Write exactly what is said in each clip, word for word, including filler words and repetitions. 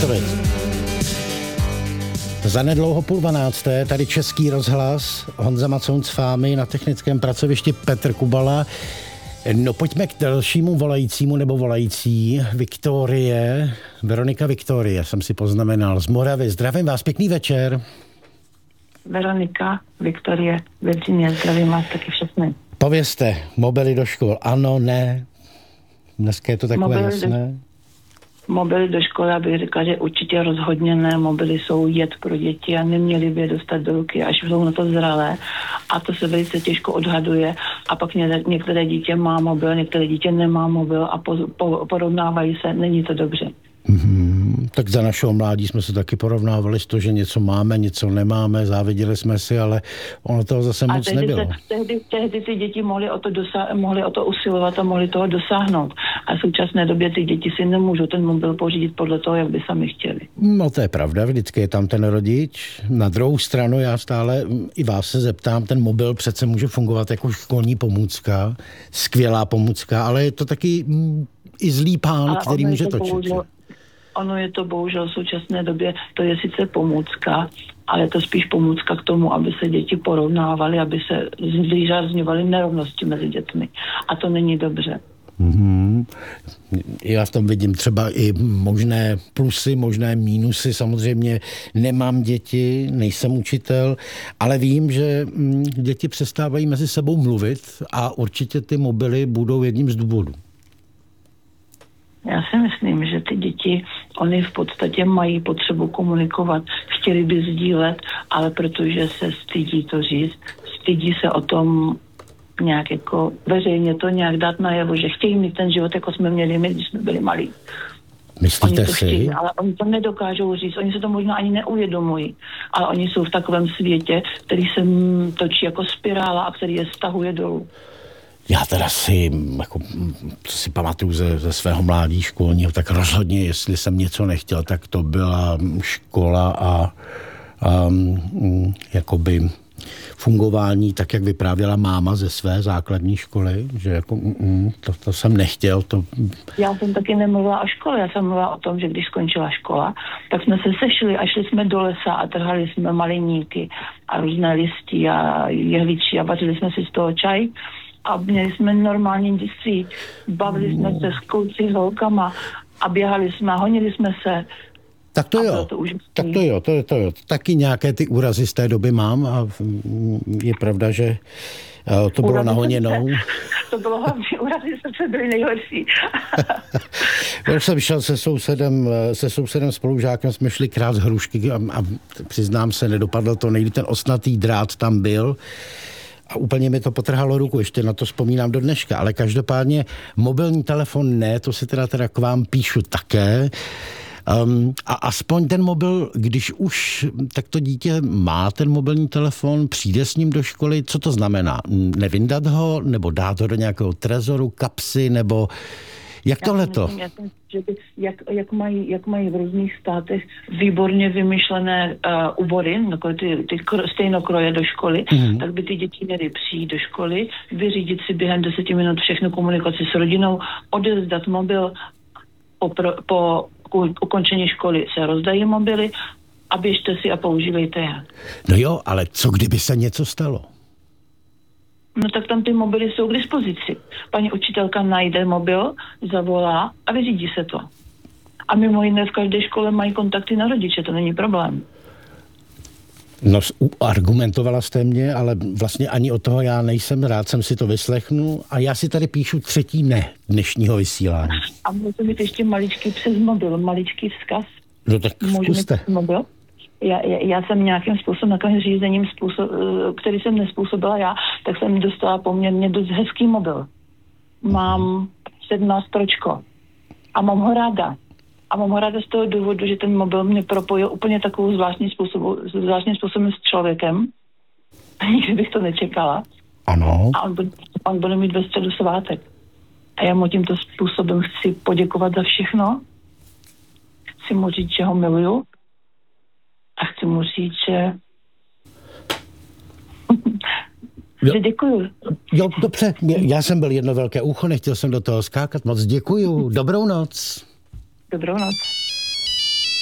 Zanedlouho půl dvanácté, tady Český rozhlas, Honza Macoun z Fámy, na technickém pracovišti Petr Kubala. No pojďme k dalšímu volajícímu nebo volající. Viktorie, Veronika Viktorie, jsem si poznamenal, z Moravy. Zdravím vás, pěkný večer. Veronika Viktorie, Virginie, zdravím vás taky všechny. Povězte, mobily do škol, ano, ne? Dneska je to takové mobily jasné. Do, mobily do školy, abych řekla, že určitě rozhodně ne. Mobily jsou jed pro děti a neměli by je dostat do ruky, až jsou na to zralé. A to se velice těžko odhaduje. A pak ně, některé dítě má mobil, některé dítě nemá mobil a po, po, porovnávají se, není to dobře. Mm-hmm. Tak za našeho mládí jsme se taky porovnávali s to, že něco máme, něco nemáme, záviděli jsme si, ale ono toho zase a moc tehdy nebylo. Se, tehdy, tehdy ty děti mohly o, to dosa- mohly o to usilovat a mohly toho dosáhnout. A v současné době ty děti si nemůžou ten mobil pořídit podle toho, jak by sami chtěli. No to je pravda, vždycky je tam ten rodič. Na druhou stranu já stále i vás se zeptám, ten mobil přece může fungovat jako školní pomůcka, skvělá pomůcka, ale je to taky mm, i zlý pán, ale který může to točit. Bohužel, ono je to bohužel v současné době, to je sice pomůcka, ale je to spíš pomůcka k tomu, aby se děti porovnávaly, aby se zvýrazňovaly nerovnosti mezi dětmi. A to není dobře. Mm-hmm. Já v tom vidím třeba i možné plusy, možné mínusy. Samozřejmě nemám děti, nejsem učitel, ale vím, že děti přestávají mezi sebou mluvit a určitě ty mobily budou jedním z důvodů. Já si myslím, že ty děti, oni v podstatě mají potřebu komunikovat, chtěli by sdílet, ale protože se stydí to říct, stydí se o tom nějak jako veřejně to nějak dát najevo, že chtějí mít ten život, jako jsme měli my, když jsme byli malí. Myslíte oni to si? Chtějí, ale oni to nedokážou říct, oni se to možná ani neuvědomují, ale oni jsou v takovém světě, který se točí jako spirála a který je stahuje dolů. Já teda si, jako, co si pamatuju ze, ze svého mládí školního, tak rozhodně, jestli jsem něco nechtěl, tak to byla škola a um, jakoby fungování, tak jak vyprávěla máma ze své základní školy, že jako mm, to, to jsem nechtěl. To... Já jsem taky nemluvila o škole, já jsem mluvila o tom, že když skončila škola, tak jsme se sešli a šli jsme do lesa a trhali jsme maliníky a různé listy a jehličí a vařili jsme si z toho čaj. A měli jsme normální dětství. Bavili jsme se s kluci, s holkama a běhali jsme, honili jsme se. Tak to jo, to tak to jo, to, to jo. Taky nějaké ty úrazy z té doby mám a je pravda, že to bylo nahoněnou. To bylo hlavně, úrazy srdce byly nejhorší. Když jsem šel se sousedem, se sousedem spolužákem, jsme šli krát z hrušky a, a přiznám se, nedopadlo to, nejde ten ostnatý drát tam byl. A úplně mi to potrhalo ruku, ještě na to vzpomínám do dneška, ale každopádně mobilní telefon ne, to si teda, teda k vám píšu také. Um, a aspoň ten mobil, když už tak to dítě má ten mobilní telefon, přijde s ním do školy, co to znamená? Nevyndat ho, nebo dát ho do nějakého trezoru, kapsy, nebo jak tohleto? Já si myslím, že by, jak, jak, mají, jak mají v různých státech výborně vymyšlené uh, úbory, jako ty, ty stejnokroje do školy, mm. tak by ty děti měly přijít do školy, vyřídit si během deseti minut všechnu komunikaci s rodinou, odevzdat mobil, po, pro, po ukončení školy se rozdají mobily a běžte si a používejte je. No jo, ale co kdyby se něco stalo? No tak tam ty mobily jsou k dispozici. Paní učitelka najde mobil, zavolá a vyřídí se to. A mimo jiné v každé škole mají kontakty na rodiče, to není problém. No, argumentovala jste mě, ale vlastně ani od toho já nejsem, rád jsem si to vyslechnu a já si tady píšu třetí ne dnešního vysílání. A můžu mít ještě maličký přes mobil, maličký vzkaz. No tak zkuste. Mobil? Já, já, já jsem nějakým způsobem, takovým řízením, způsob, který jsem nespůsobila já, tak jsem dostala poměrně dost hezký mobil. Mám sedmnáct pročko a mám ho ráda. A mám ho ráda z toho důvodu, že ten mobil mě propojil úplně takovou zvláštní způsobu, zvláštním způsobem s člověkem. Nikdy bych to nečekala. Ano. A on bude, on bude mít ve středu svátek. A já mu tímto způsobem chci poděkovat za všechno. Chci mu říct, že ho miluju. A chci mu říct, že... že děkuju. Jo, dobře. Já jsem byl jedno velké ucho, nechtěl jsem do toho skákat. Moc děkuju. Dobrou noc. Dobrou noc.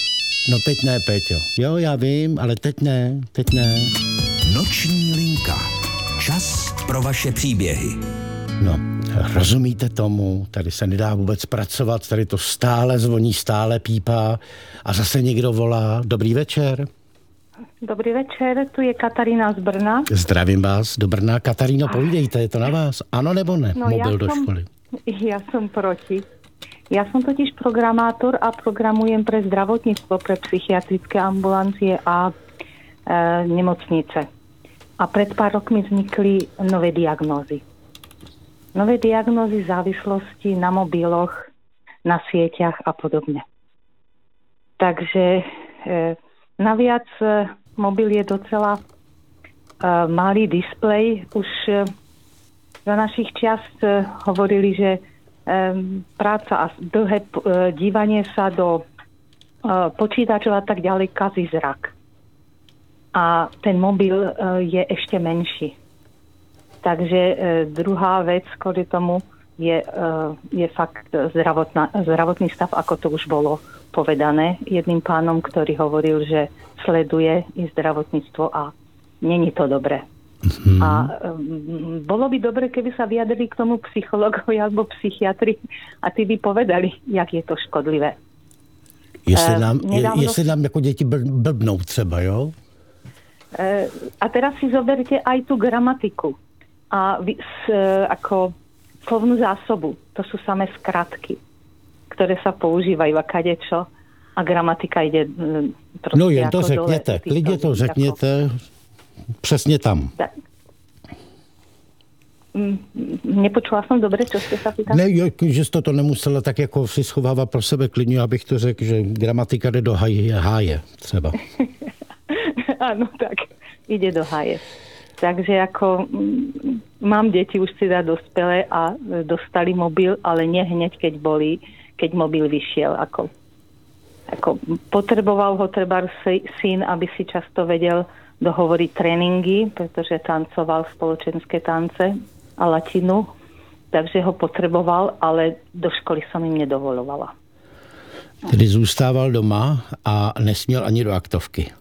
No teď ne, Péťo. Jo, já vím, ale teď ne, teď ne. Noční linka. Čas pro vaše příběhy. No, rozumíte tomu? Tady se nedá vůbec pracovat, tady to stále zvoní, stále pípá a zase někdo volá. Dobrý večer. Dobrý večer, tu je Katarína z Brna. Zdravím vás do Brna. Kataríno, povídejte, je to na vás? Ano nebo ne? No, Mobil ja do som, školy. Ja som proti. Ja som totiž programátor a programujem pre zdravotníctvo, pre psychiatrické ambulancie a e, nemocnice. A pred pár rokmi vznikli nové diagnózy. Nové diagnózy závislosti na mobiloch, na sieťach a podobne. Takže e, naviac e, mobil je docela e, malý displej. Už e, za našich čias e, hovorili, že e, práca a dlhé e, dívanie sa do e, počítačov a tak ďalej kazí zrak. A ten mobil e, je ešte menší. Takže e, druhá vec kvôli tomu je, e, je fakt zdravotná, zdravotný stav, ako to už bolo povedané jedným pánom, ktorý hovoril, že sleduje i zdravotníctvo a není to dobré. Mm-hmm. A um, bolo by dobre, keby sa vyjadrili k tomu psychológovia alebo psychiatri a tí by povedali, jak je to škodlivé. Jestli nám, uh, nedávno... jestli nám jako děti blbnou třeba, jo? Uh, a teraz si zoberte aj tú gramatiku a vy, s, uh, ako slovnú zásobu. To sú samé skratky, ktoré sa používajú a kadečo a gramatika ide um, proste no jen to ako řekněte, dole. klidně to řekněte. Přesně tam. Tak. Nepočula jsem dobře, co jste se pýtali? Ne, že jste to nemusela tak jako si schovávat pro sebe klidně, abych to řekl, že gramatika jde do háje, háje třeba. Ano, tak. Ide do háje. Takže jako m, mám děti už teda dospělé a dostali mobil, ale nie hneď, keď boli, keď mobil vyšiel. Ako, ako potreboval ho treba syn, aby si často vedel dohovoriť tréningy, pretože tancoval spoločenské tance a latinu, takže ho potreboval, ale do školy som im nedovolovala. Tedy zůstával doma a nesměl ani do aktovky.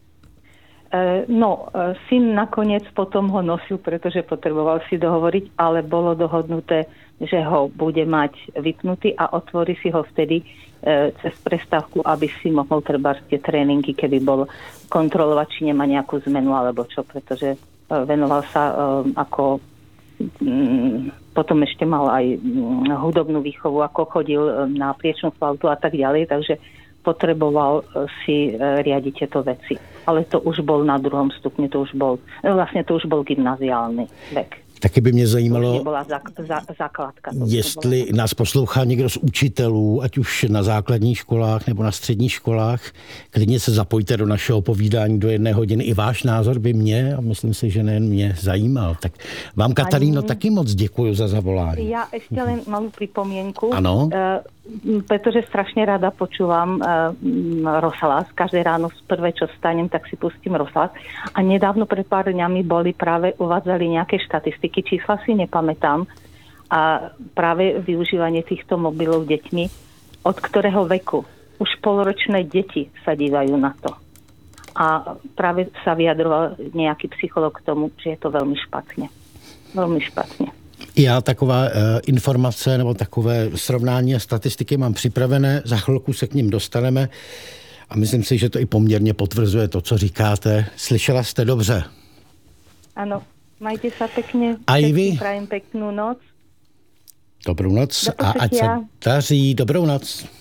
E, no, syn nakoniec potom ho nosil, pretože potreboval si dohovoriť, ale bolo dohodnuté, že ho bude mať vypnutý a otvorí si ho vtedy e, cez prestávku, aby si mohol treba tie tréningy, keby bol kontrolovať, či nemá nejakú zmenu alebo čo, pretože e, venoval sa e, ako m, potom ešte mal aj m, hudobnú výchovu, ako chodil e, na priečnú flautu a tak ďalej, takže potreboval e, si e, riadiť tieto veci. Ale to už bol na druhom stupni, to už bol, e, vlastne to už bol gymnaziálny vek. Taky by mě zajímalo, základka, jestli nás poslouchá někdo z učitelů, ať už na základních školách nebo na středních školách. Klidně se zapojte do našeho povídání do jedné hodiny. I váš názor by mě, a myslím si, že nejen mě, zajímal. Tak vám, Kataríno, Ani... taky moc děkuju za zavolání. Ja ešte len malú pripomienku. Ano. Uh, pretože strašne rada počúvam uh, rozhlas. Každé ráno prvé, čo vstanem, tak si pustím rozhlas. A nedávno pred pár dňami boli práve uvádzali nejaké štatistiky, čísla si nepamätám, a práve využívanie týchto mobilov deťmi, od ktorého veku už poloročné deti sa dívajú na to. A práve sa vyjadroval nejaký psycholog k tomu, že je to veľmi špatne. Veľmi špatne. Já taková e, informace nebo takové srovnání a statistiky mám připravené, za chvilku se k ním dostaneme a myslím si, že to i poměrně potvrzuje to, co říkáte. Slyšela jste dobře? Ano, majte sa pekne. A i vy? Prajem peknú noc. Dobrou noc a ať se daří. Dobrou noc.